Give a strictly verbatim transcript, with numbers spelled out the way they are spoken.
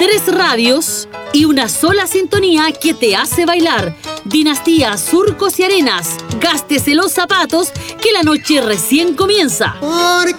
Tres radios y una sola sintonía que te hace bailar. Dinastía Surcos y Arenas. Gástese los zapatos que la noche recién comienza. Porque